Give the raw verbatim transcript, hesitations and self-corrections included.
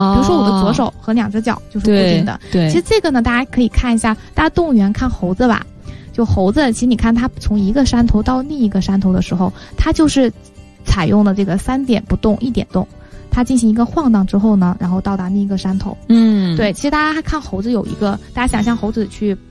比如说我的左手和两只脚就是固定的。 对， 其实这个呢，大家可以看一下，大家动物园看猴子吧，就猴子，其实你看它从一个山头到另一个山头的时候，它就是采用了这个三点不动，一点动。它进行一个晃荡之后呢，然后到达另一个山头。 嗯， 对，其实大家还看猴子有一个，大家想象猴子去